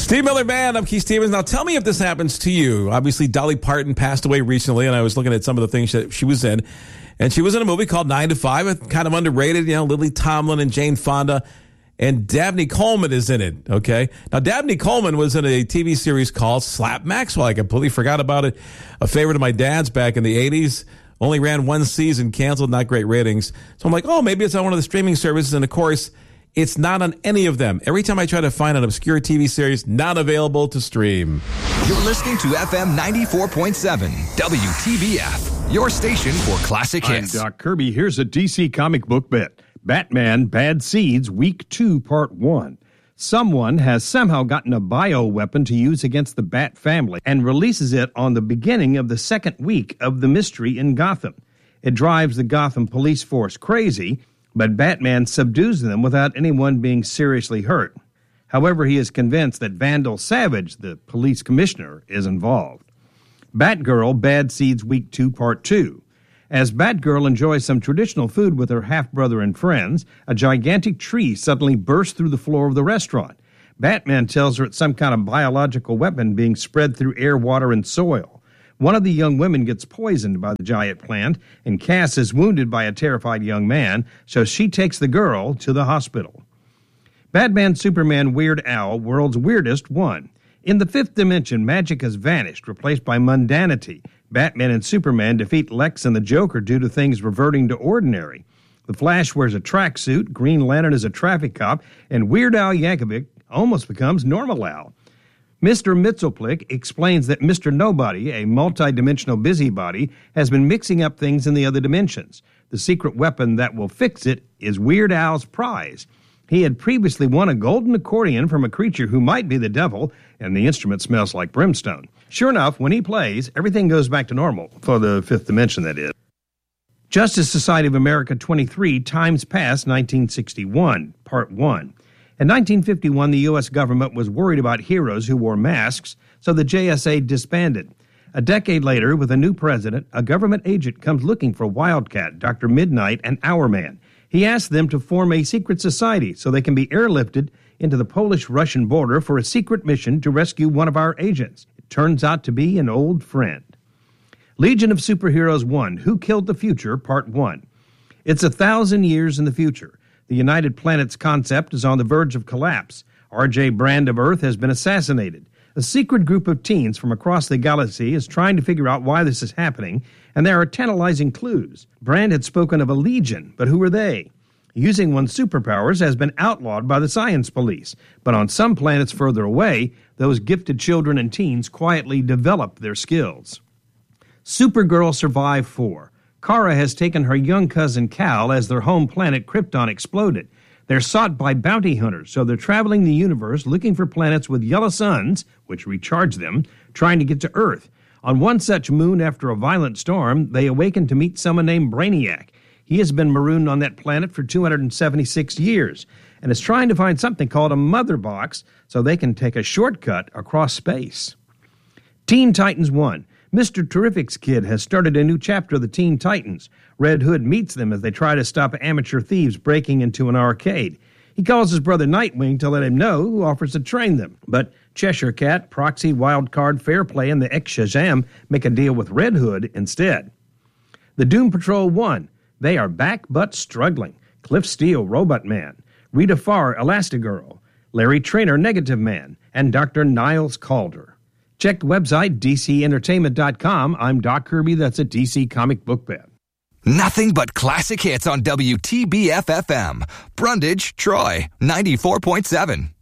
Steve Miller Band, I'm Keith Stevens. Now tell me if this happens to you. Obviously, Dolly Parton passed away recently, and I was looking at some of the things that she was in. And she was in a movie called 9 to 5, kind of underrated, Lily Tomlin and Jane Fonda. And Dabney Coleman is in it, okay? Now, Dabney Coleman was in a TV series called Slap Maxwell. I completely forgot about it. A favorite of my dad's back in the 80s. Only ran one season, canceled, not great ratings. So I'm like, maybe it's on one of the streaming services. And, of course, it's not on any of them. Every time I try to find an obscure TV series, not available to stream. You're listening to FM 94.7, WTBF, your station for classic hits. I'm Doc Kirby. Here's a DC comic book bit. Batman Bad Seeds, Week 2, Part 1. Someone has somehow gotten a bioweapon to use against the Bat family and releases it on the beginning of the second week of the mystery in Gotham. It drives the Gotham police force crazy, but Batman subdues them without anyone being seriously hurt. However, he is convinced that Vandal Savage, the police commissioner, is involved. Batgirl Bad Seeds, Week 2, Part 2. As Batgirl enjoys some traditional food with her half-brother and friends, a gigantic tree suddenly bursts through the floor of the restaurant. Batman tells her it's some kind of biological weapon being spread through air, water, and soil. One of the young women gets poisoned by the giant plant, and Cass is wounded by a terrified young man, so she takes the girl to the hospital. Batman Superman Weird Al, World's Weirdest 1. In the fifth dimension, magic has vanished, replaced by mundanity. Batman and Superman defeat Lex and the Joker due to things reverting to ordinary. The Flash wears a tracksuit, Green Lantern is a traffic cop, and Weird Al Yankovic almost becomes Normal Al. Mr. Mxyzptlk explains that Mr. Nobody, a multi-dimensional busybody, has been mixing up things in the other dimensions. The secret weapon that will fix it is Weird Al's prize. He had previously won a golden accordion from a creature who might be the devil, and the instrument smells like brimstone. Sure enough, when he plays, everything goes back to normal, for the fifth dimension, that is. Justice Society of America 23, Times Past 1961, Part 1. In 1951, the U.S. government was worried about heroes who wore masks, so the JSA disbanded. A decade later, with a new president, a government agent comes looking for Wildcat, Dr. Midnight, and Hourman. He asks them to form a secret society so they can be airlifted into the Polish-Russian border for a secret mission to rescue one of our agents. It turns out to be an old friend. Legion of Superheroes 1, Who Killed the Future, Part 1. It's 1,000 years in the future. The United Planets concept is on the verge of collapse. R.J. Brand of Earth has been assassinated. A secret group of teens from across the galaxy is trying to figure out why this is happening, and there are tantalizing clues. Brand had spoken of a legion, but who are they? Using one's superpowers has been outlawed by the science police, but on some planets further away, those gifted children and teens quietly develop their skills. Supergirl Survive 4. Kara has taken her young cousin Cal as their home planet Krypton exploded. They're sought by bounty hunters, so they're traveling the universe looking for planets with yellow suns, which recharge them, trying to get to Earth. On one such moon after a violent storm, they awaken to meet someone named Brainiac. He has been marooned on that planet for 276 years and is trying to find something called a mother box so they can take a shortcut across space. Teen Titans 1. Mr. Terrific's kid has started a new chapter of the Teen Titans. Red Hood meets them as they try to stop amateur thieves breaking into an arcade. He calls his brother Nightwing to let him know who offers to train them. But Cheshire Cat, Proxy, Wildcard, Fairplay, and the ex-Shazam make a deal with Red Hood instead. The Doom Patrol 1. They are back but struggling. Cliff Steele, Robot Man. Rita Farr, Elastigirl. Larry Trainer, Negative Man. And Dr. Niles Calder. Check the website, DCEntertainment.com. I'm Doc Kirby. That's a DC comic book bet. Nothing but classic hits on WTBF-FM. Brundage, Troy, 94.7.